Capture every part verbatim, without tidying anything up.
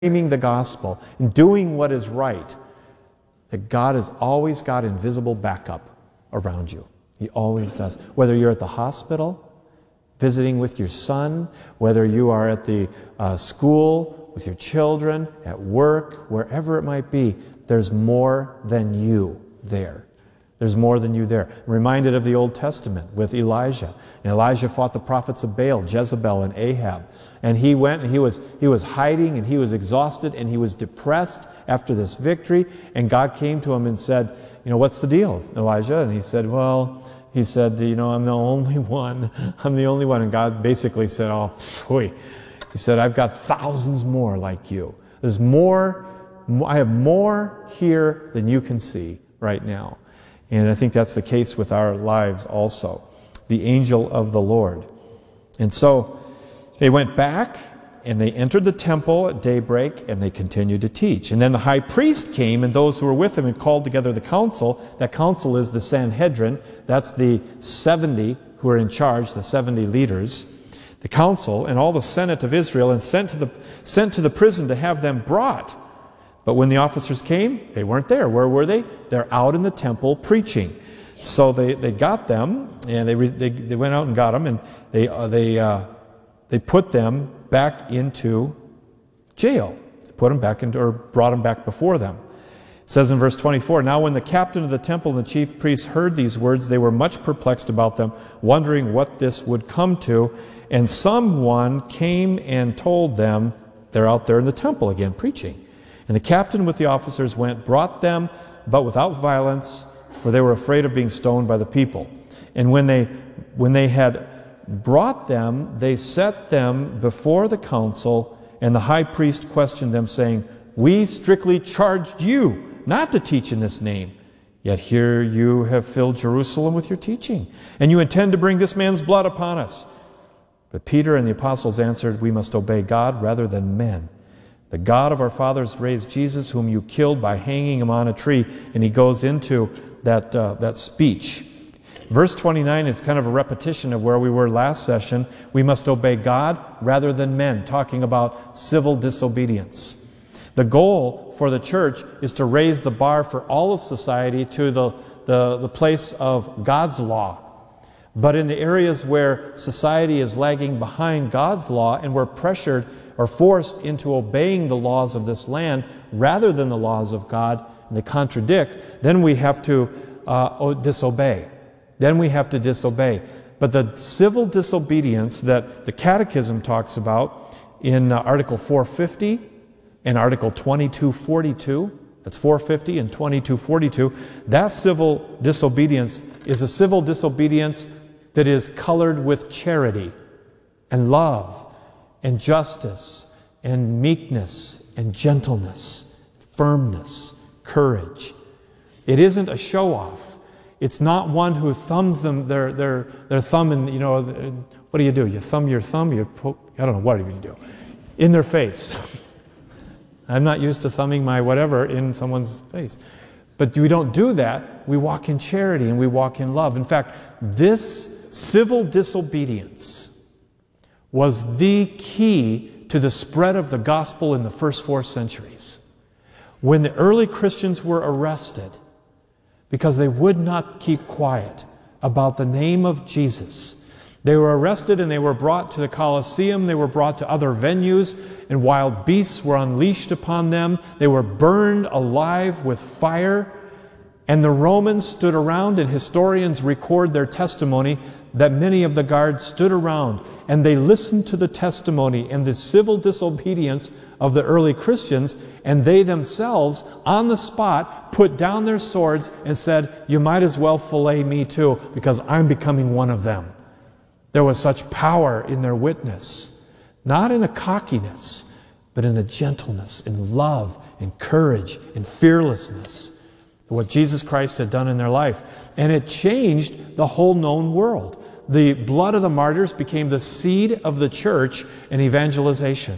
proclaiming the gospel and doing what is right, that God has always got invisible backup around you. He always does. Whether you're at the hospital, visiting with your son, whether you are at the uh, school with your children, at work, wherever it might be, there's more than you there. There's more than you there. I'm reminded of the Old Testament with Elijah. And Elijah fought the prophets of Baal, Jezebel and Ahab. And he went and he was, he was hiding and he was exhausted and he was depressed after this victory. And God came to him and said, you know, what's the deal, Elijah? And he said, well, he said, you know, I'm the only one. I'm the only one. And God basically said, oh, phew. He said, I've got thousands more like you. There's more, I have more here than you can see right now. And I think that's the case with our lives also. The angel of the Lord. And so they went back and they entered the temple at daybreak and they continued to teach. And then the high priest came and those who were with him and called together the council. That council is the Sanhedrin. That's the seventy who are in charge, the seventy leaders. The council and all the senate of Israel, and sent to the, sent to the prison to have them brought. But when the officers came, they weren't there. Where were they? They're out in the temple preaching. So they, they got them, and they, they, they went out and got them, and they, uh, they, uh, they put them back into jail. They put them back into, or brought them back before them. It says in verse twenty-four, now when the captain of the temple and the chief priests heard these words, they were much perplexed about them, wondering what this would come to. And someone came and told them, they're out there in the temple again preaching. And the captain with the officers went, brought them, but without violence, for they were afraid of being stoned by the people. And when they, when they had brought them, they set them before the council, and the high priest questioned them, saying, we strictly charged you not to teach in this name. Yet here you have filled Jerusalem with your teaching, and you intend to bring this man's blood upon us. But Peter and the apostles answered, we must obey God rather than men. The God of our fathers raised Jesus, whom you killed by hanging him on a tree. And he goes into that, uh, that speech. Verse twenty-nine is kind of a repetition of where we were last session. We must obey God rather than men, talking about civil disobedience. The goal for the church is to raise the bar for all of society to the, the, the place of God's law. But in the areas where society is lagging behind God's law and we're pressured or forced into obeying the laws of this land rather than the laws of God, and they contradict, then we have to uh, disobey. Then we have to disobey. But the civil disobedience that the Catechism talks about in uh, Article four fifty and Article twenty-two forty-two, that's four fifty and twenty-two forty-two, that civil disobedience is a civil disobedience that is colored with charity and love and justice and meekness and gentleness, firmness, courage. It isn't a show-off. It's not one who thumbs them their their their thumb in, you know, what do you do? You thumb your thumb, you poke, I don't know, what do you do? In their face. I'm not used to thumbing my whatever in someone's face. But we don't do that. We walk in charity and we walk in love. In fact, this civil disobedience was the key to the spread of the gospel in the first four centuries. When the early Christians were arrested because they would not keep quiet about the name of Jesus, they were arrested and they were brought to the Colosseum, they were brought to other venues, and wild beasts were unleashed upon them. They were burned alive with fire. And the Romans stood around, and historians record their testimony that many of the guards stood around and they listened to the testimony and the civil disobedience of the early Christians, and they themselves, on the spot, put down their swords and said, you might as well fillet me too, because I'm becoming one of them. There was such power in their witness, not in a cockiness, but in a gentleness, in love, in courage, in fearlessness. What Jesus Christ had done in their life. And it changed the whole known world. The blood of the martyrs became the seed of the church in evangelization.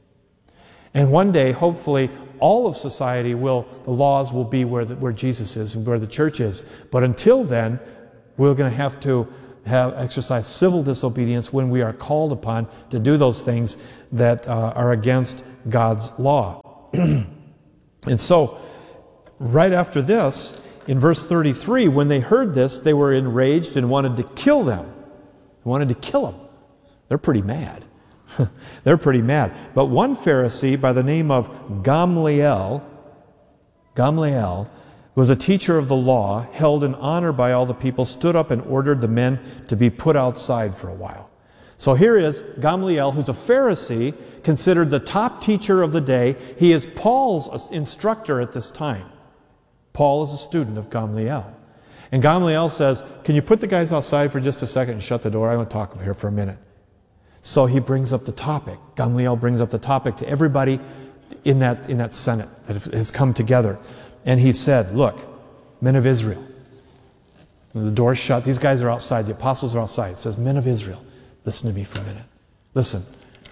And one day, hopefully, all of society will, the laws will be where, the, where Jesus is and where the church is. But until then, we're going to have to have exercised civil disobedience when we are called upon to do those things that uh, are against God's law. And so, right after this, in verse thirty-three, when they heard this, they were enraged and wanted to kill them. They wanted to kill them. They're pretty mad. They're pretty mad. But one Pharisee by the name of Gamaliel, Gamaliel, was a teacher of the law, held in honor by all the people, stood up and ordered the men to be put outside for a while. So here is Gamaliel, who's a Pharisee, considered the top teacher of the day. He is Paul's instructor at this time. Paul is a student of Gamaliel. And Gamaliel says, can you put the guys outside for just a second and shut the door? I want to talk here for a minute. So he brings up the topic. Gamaliel brings up the topic to everybody in that, in that Senate that has come together. And he said, look, men of Israel. The door's shut. These guys are outside. The apostles are outside. It says, men of Israel, listen to me for a minute. Listen.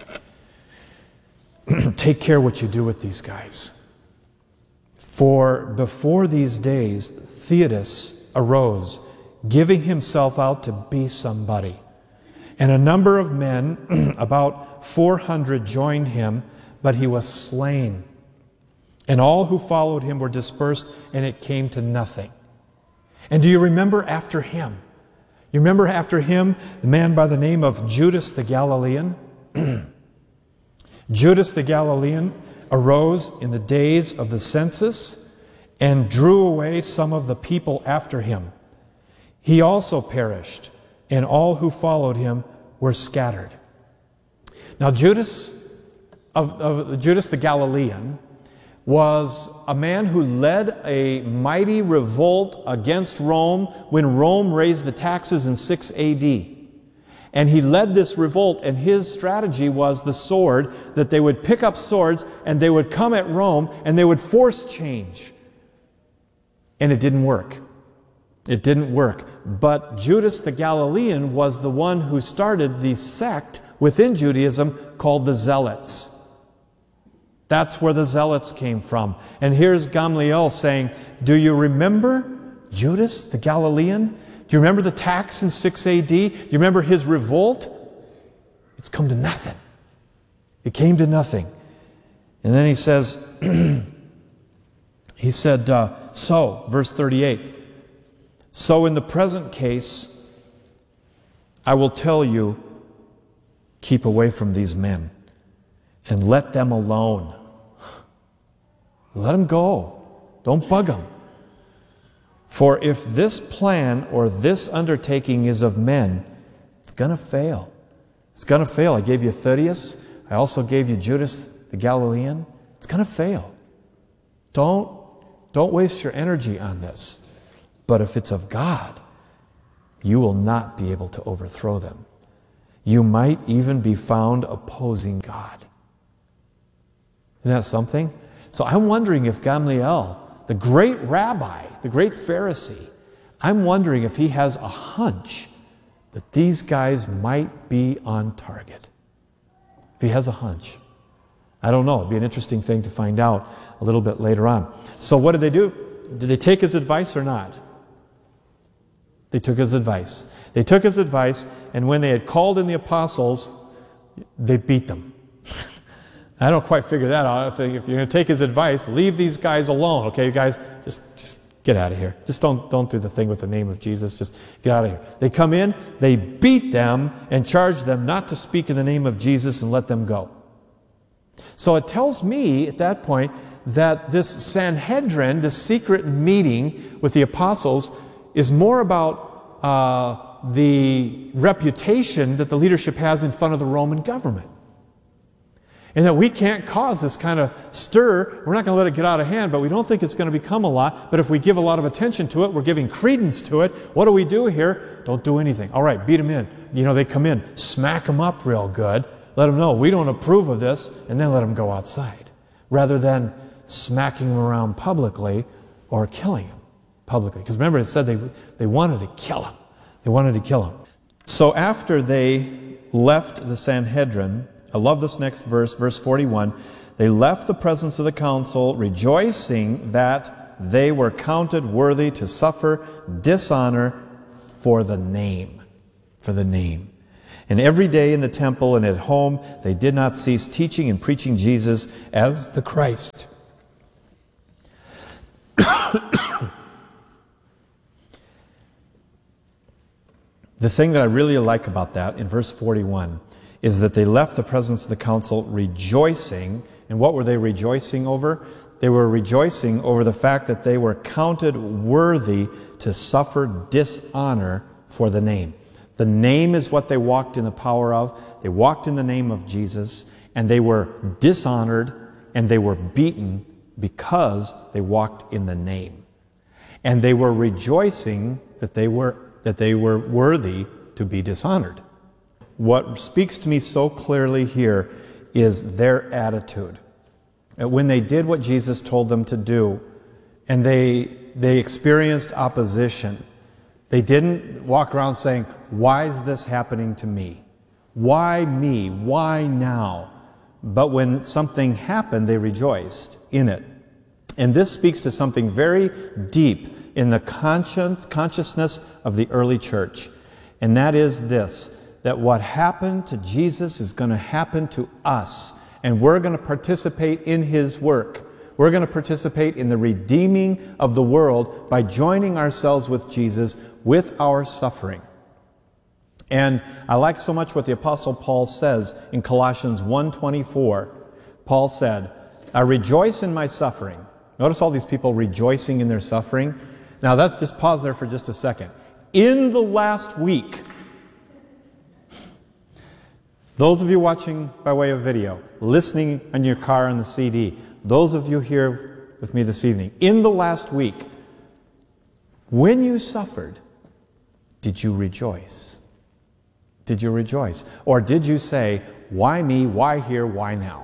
Take care what you do with these guys. For before these days, Theudas arose, giving himself out to be somebody. And a number of men, about four hundred, joined him, but he was slain. And all who followed him were dispersed, and it came to nothing. And do you remember after him? You remember after him, the man by the name of Judas the Galilean? Judas the Galilean arose in the days of the census and drew away some of the people after him. He also perished, and all who followed him were scattered. Now Judas, of, of Judas the Galilean, was a man who led a mighty revolt against Rome when Rome raised the taxes in six A D. And he led this revolt, and his strategy was the sword, that they would pick up swords and they would come at Rome and they would force change. And it didn't work. It didn't work. But Judas the Galilean was the one who started the sect within Judaism called the Zealots. That's where the Zealots came from. And here's Gamaliel saying, do you remember Judas the Galilean? Do you remember the tax in six A D? Do you remember his revolt? It's come to nothing. It came to nothing. And then he says, he said, uh, so, verse thirty-eight, so in the present case, I will tell you, keep away from these men and let them alone. Let them go. Don't bug them. For if this plan or this undertaking is of men, it's going to fail. It's going to fail. I gave you Theudas. I also gave you Judas the Galilean. It's going to fail. Don't, don't waste your energy on this. But if it's of God, you will not be able to overthrow them. You might even be found opposing God. Isn't that something? So I'm wondering if Gamaliel, the great rabbi, the great Pharisee, I'm wondering if he has a hunch that these guys might be on target. If he has a hunch. I don't know. It'd be an interesting thing to find out a little bit later on. So what did they do? Did they take his advice or not? They took his advice. They took his advice, and when they had called in the apostles, they beat them. I don't quite figure that out. If you're going to take his advice, leave these guys alone. Okay, you guys, just, just get out of here. Just don't, don't do the thing with the name of Jesus. Just get out of here. They come in, they beat them, and charge them not to speak in the name of Jesus and let them go. So it tells me at that point that this Sanhedrin, this secret meeting with the apostles, is more about uh, the reputation that the leadership has in front of the Roman government. And that we can't cause this kind of stir. We're not going to let it get out of hand, but we don't think it's going to become a lot. But if we give a lot of attention to it, we're giving credence to it. What do we do here? Don't do anything. All right, beat them in. You know, they come in, smack them up real good, let them know we don't approve of this, and then let them go outside. Rather than smacking them around publicly or killing them publicly. Because remember, it said they, they wanted to kill him. They wanted to kill him. So after they left the Sanhedrin, I love this next verse, verse forty-one. They left the presence of the council, rejoicing that they were counted worthy to suffer dishonor for the name. For the name. And every day in the temple and at home, they did not cease teaching and preaching Jesus as the Christ. The thing that I really like about that in verse forty-one is that they left the presence of the council rejoicing. And what were they rejoicing over? They were rejoicing over the fact that they were counted worthy to suffer dishonor for the name. The name is what they walked in the power of. They walked in the name of Jesus, and they were dishonored, and they were beaten because they walked in the name. And they were rejoicing that they were that they were worthy to be dishonored. What speaks to me so clearly here is their attitude. When they did what Jesus told them to do, and they they experienced opposition, they didn't walk around saying, "Why is this happening to me? Why me? Why now?" But when something happened, they rejoiced in it. And this speaks to something very deep in the conscience, consciousness of the early church. And that is this, that what happened to Jesus is going to happen to us. And we're going to participate in His work. We're going to participate in the redeeming of the world by joining ourselves with Jesus with our suffering. And I like so much what the Apostle Paul says in Colossians one twenty-four. Paul said, "I rejoice in my suffering." Notice all these people rejoicing in their suffering. Now let's just pause there for just a second. In the last week, those of you watching by way of video, listening in your car on the C D, those of you here with me this evening, in the last week, when you suffered, did you rejoice? Did you rejoice? Or did you say, "Why me? Why here? Why now?"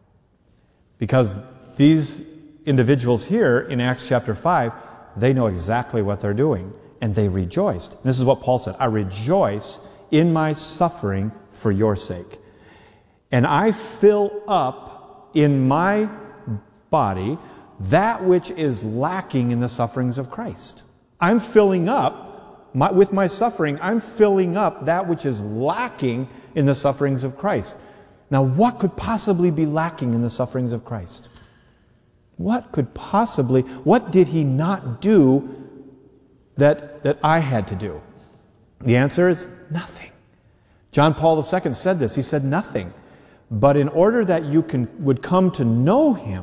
Because these individuals here in Acts chapter five, they know exactly what they're doing, and they rejoiced. And this is what Paul said, "I rejoice in my suffering for your sake. And I fill up in my body that which is lacking in the sufferings of Christ." I'm filling up, my, with my suffering, I'm filling up that which is lacking in the sufferings of Christ. Now, what could possibly be lacking in the sufferings of Christ? What could possibly, what did He not do that, that I had to do? The answer is nothing. John Paul the Second said this. He said nothing. But in order that you can, would come to know Him,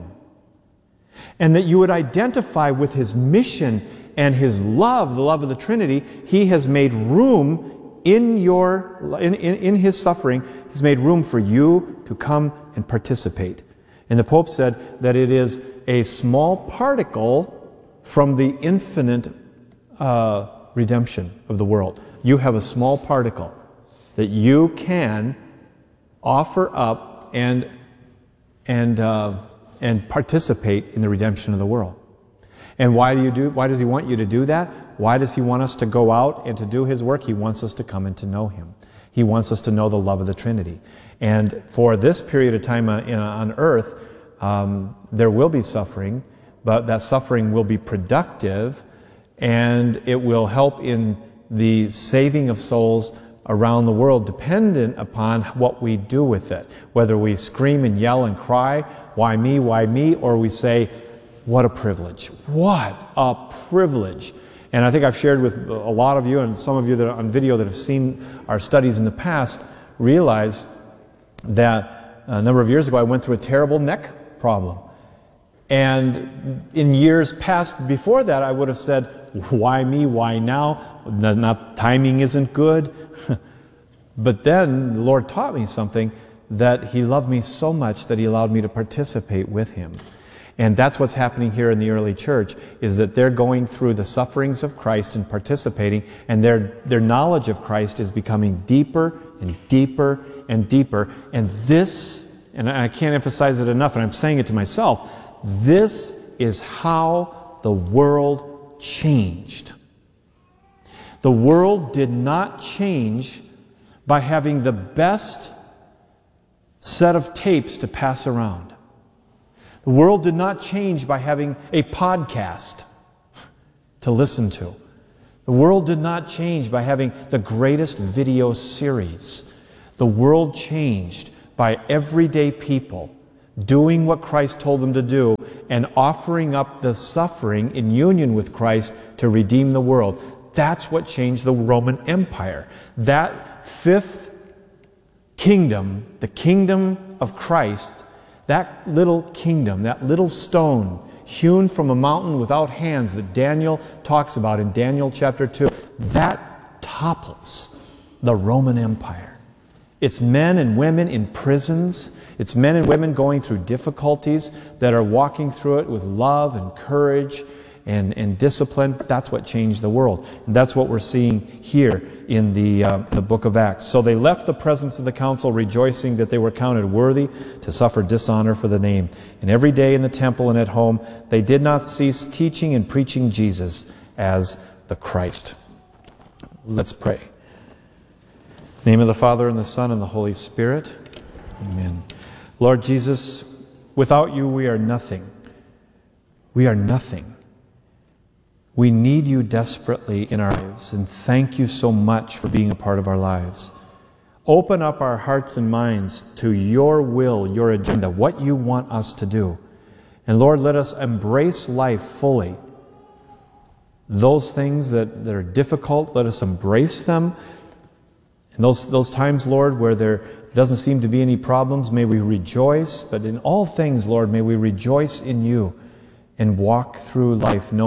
and that you would identify with His mission and His love, the love of the Trinity, He has made room in your in, in, in His suffering. He's made room for you to come and participate. And the Pope said that it is a small particle from the infinite uh, redemption of the world. You have a small particle that you can offer up and and uh, and participate in the redemption of the world. And why do you do? Why does He want you to do that? Why does He want us to go out and to do His work? He wants us to come and to know Him. He wants us to know the love of the Trinity. And for this period of time on, on earth, um, there will be suffering, but that suffering will be productive, and it will help in the saving of souls around the world, dependent upon what we do with it. Whether we scream and yell and cry, "Why me, why me?" or we say, "What a privilege. What a privilege." And I think I've shared with a lot of you, and some of you that are on video that have seen our studies in the past, realize that a number of years ago I went through a terrible neck problem. And in years past before that, I would have said, "Why me? Why now? Not, timing isn't good." But then the Lord taught me something, that He loved me so much that He allowed me to participate with Him. And that's what's happening here in the early church, is that they're going through the sufferings of Christ and participating, and their, their knowledge of Christ is becoming deeper and deeper and deeper. And this, and I can't emphasize it enough, and I'm saying it to myself, this is how the world changed. The world did not change by having the best set of tapes to pass around. The world did not change by having a podcast to listen to. The world did not change by having the greatest video series. The world changed by everyday people doing what Christ told them to do and offering up the suffering in union with Christ to redeem the world. That's what changed the Roman Empire. That fifth kingdom, the kingdom of Christ, that little kingdom, that little stone hewn from a mountain without hands that Daniel talks about in Daniel chapter two, that topples the Roman Empire. It's men and women in prisons. It's men and women going through difficulties that are walking through it with love and courage and, and discipline. That's what changed the world. And that's what we're seeing here in the, uh, the book of Acts. So they left the presence of the council rejoicing that they were counted worthy to suffer dishonor for the name. And every day in the temple and at home, they did not cease teaching and preaching Jesus as the Christ. Let's pray. In the name of the Father, and the Son, and the Holy Spirit. Amen. Lord Jesus, without you we are nothing. We are nothing. We need you desperately in our lives, and thank you so much for being a part of our lives. Open up our hearts and minds to your will, your agenda, what you want us to do. And Lord, let us embrace life fully. Those things that, that are difficult, let us embrace them. In those, those times, Lord, where there doesn't seem to be any problems, may we rejoice. But in all things, Lord, may we rejoice in you and walk through life knowing